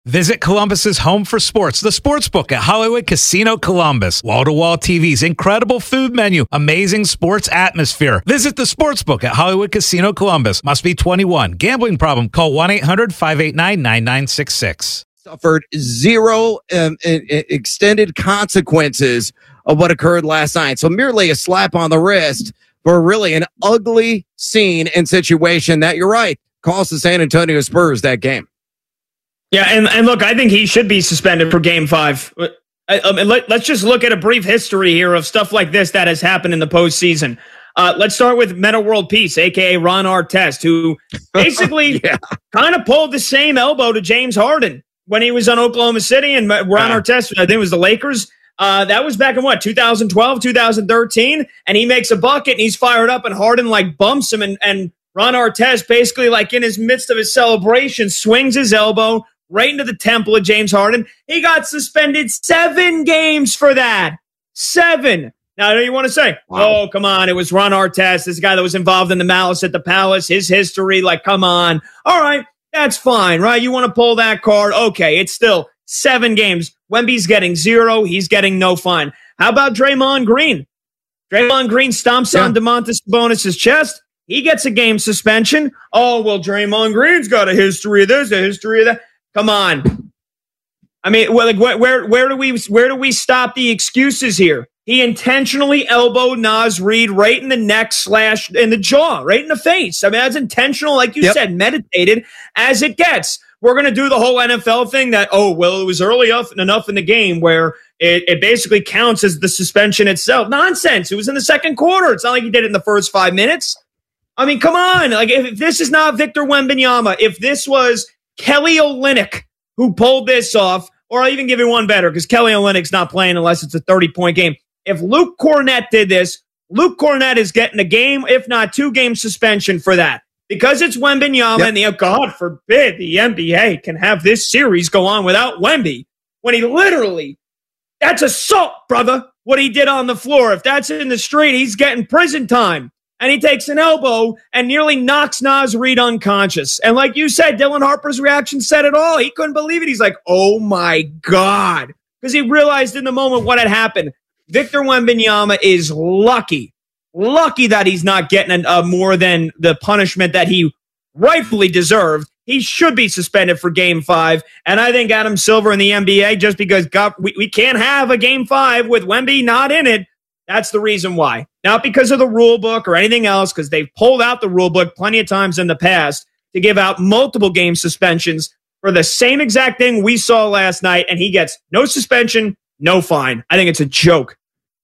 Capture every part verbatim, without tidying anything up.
Visit Columbus's home for sports, the Sportsbook at Hollywood Casino Columbus. Wall-to-wall T Vs, incredible food menu, amazing sports atmosphere. Visit the Sportsbook at Hollywood Casino Columbus. Must be twenty-one. Gambling problem? Call one eight hundred five eight nine nine nine six six. Suffered zero um, extended consequences of what occurred last night. So merely a slap on the wrist for really an ugly scene and situation that, you're right, cost the San Antonio Spurs that game. Yeah, and, and look, I think he should be suspended for game five. I, I mean, let, let's just look at a brief history here of stuff like this that has happened in the postseason. Uh, let's start with Meta World Peace, a k a. Ron Artest, who basically yeah. kind of pulled the same elbow to James Harden when he was on Oklahoma City, and Ron yeah. Artest, I think it was the Lakers. Uh, that was back in what, two thousand twelve, two thousand thirteen, and he makes a bucket, and he's fired up, and Harden like bumps him, and, and Ron Artest basically like in his midst of his celebration swings his elbow right into the temple of James Harden. He got suspended seven games for that. Seven. Now, you want to say, wow. oh, come on, it was Ron Artest, this guy that was involved in the malice at the Palace, his history, like, come on. All right, that's fine, right? You want to pull that card? Okay, it's still seven games. Wemby's getting zero. He's getting no fine. How about Draymond Green? Draymond Green stomps yeah. on Domantas Sabonis' chest. He gets a game suspension. Oh, well, Draymond Green's got a history of this, a history of that. Come on. I mean, well, like, where, where, where do we, where do we stop the excuses here? He intentionally elbowed Naz Reid right in the neck slash in the jaw, right in the face. I mean, that's intentional, like you yep. said, meditated as it gets. We're going to do the whole N F L thing that, oh, well, it was early enough, enough in the game where it, it basically counts as the suspension itself. Nonsense. It was in the second quarter. It's not like he did it in the first five minutes. I mean, come on. Like, if, if this is not Victor Wembanyama, if this was Kelly Olynyk who pulled this off, or I'll even give you one better because Kelly Olynyk's not playing unless it's a thirty-point game. If Luke Cornett did this, Luke Cornett is getting a game, if not two-game suspension for that. Because it's Wembanyama, yep. and the, God forbid the N B A can have this series go on without Wemby. When he literally, that's assault, brother, what he did on the floor. If that's in the street, he's getting prison time. And he takes an elbow and nearly knocks Naz Reid unconscious. And like you said, Dylan Harper's reaction said it all. He couldn't believe it. He's like, oh my God. Because he realized in the moment what had happened. Victor Wembanyama is lucky, lucky that he's not getting a, a more than the punishment that he rightfully deserved. He should be suspended for game five. And I think Adam Silver in the N B A, just because God, we, we can't have a game five with Wemby not in it, that's the reason why. Not because of the rule book or anything else, because they've pulled out the rule book plenty of times in the past to give out multiple game suspensions for the same exact thing we saw last night, and he gets no suspension, no fine. I think it's a joke.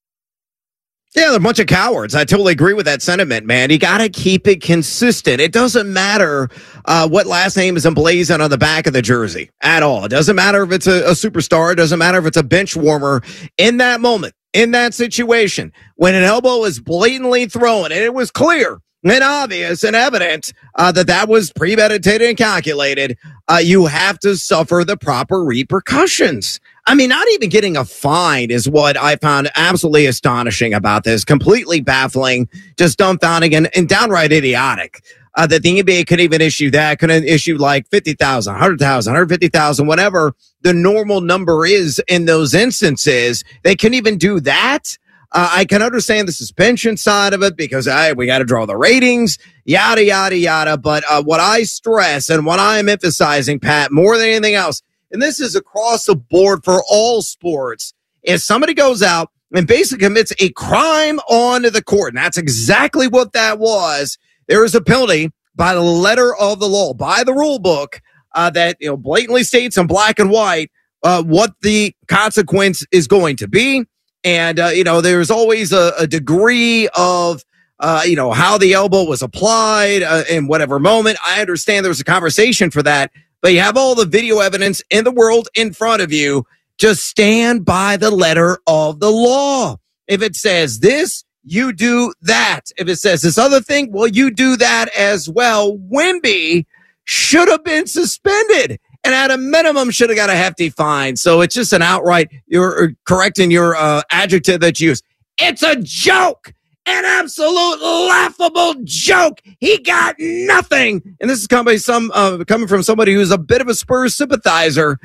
Yeah, they're a bunch of cowards. I totally agree with that sentiment, man. You got to keep it consistent. It doesn't matter uh, what last name is emblazoned on the back of the jersey at all. It doesn't matter if it's a, a superstar. It doesn't matter if it's a bench warmer. In that moment, in that situation, when an elbow is blatantly thrown, and it was clear and obvious and evident uh, that that was premeditated and calculated, uh, you have to suffer the proper repercussions. I mean, not even getting a fine is what I found absolutely astonishing about this. Completely baffling, just dumbfounding, and, and downright idiotic uh, that the N B A could even issue that. Couldn't issue like fifty thousand, one hundred thousand, one hundred fifty thousand, whatever the normal number is in those instances. They couldn't even do that. Uh, I can understand the suspension side of it because hey, we got to draw the ratings, yada, yada, yada. But uh, what I stress and what I am emphasizing, Pat, more than anything else, and this is across the board for all sports, if somebody goes out and basically commits a crime on the court, and that's exactly what that was, there is a penalty by the letter of the law, by the rule book, uh, that you know blatantly states in black and white uh, what the consequence is going to be. And, uh, you know, there's always a, a degree of, uh, you know, how the elbow was applied uh, in whatever moment. I understand there was a conversation for that, but you have all the video evidence in the world in front of you. Just stand by the letter of the law. If it says this, you do that. If it says this other thing, well, you do that as well. Wemby should have been suspended. And at a minimum, should have got a hefty fine. So it's just an outright, you're correcting your uh, adjective that you use. It's a joke, an absolute laughable joke. He got nothing. And this is coming, some, uh, coming from somebody who's a bit of a Spurs sympathizer.